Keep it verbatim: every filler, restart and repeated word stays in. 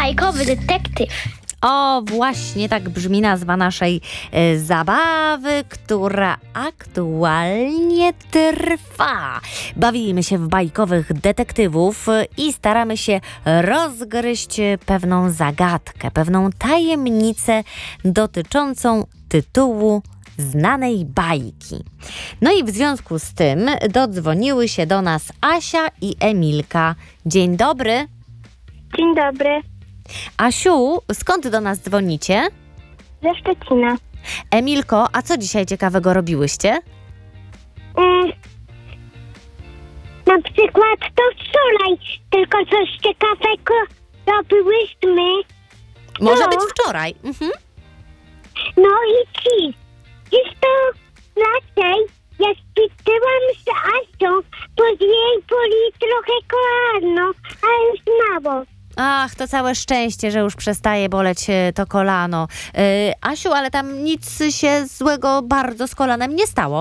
Bajkowy detektyw. O, właśnie tak brzmi nazwa naszej e, zabawy, która aktualnie trwa. Bawimy się w bajkowych detektywów e, i staramy się rozgryźć pewną zagadkę, pewną tajemnicę dotyczącą tytułu znanej bajki. No i w związku z tym dodzwoniły się do nas Asia i Emilka. Dzień dobry. Dzień dobry. Asiu, skąd do nas dzwonicie? Ze Szczecina. Emilko, a co dzisiaj ciekawego robiłyście? Mm. Na przykład to wczoraj, tylko coś ciekawego robiłyśmy. Może No. być wczoraj. Mhm. No i ci. Dziś to raczej ja ćwiczyłam z Asią, bo z jej boli trochę kolano, a już mało. Ach, to całe szczęście, że już przestaje boleć e, to kolano. E, Asiu, ale tam nic się złego bardzo z kolanem nie stało.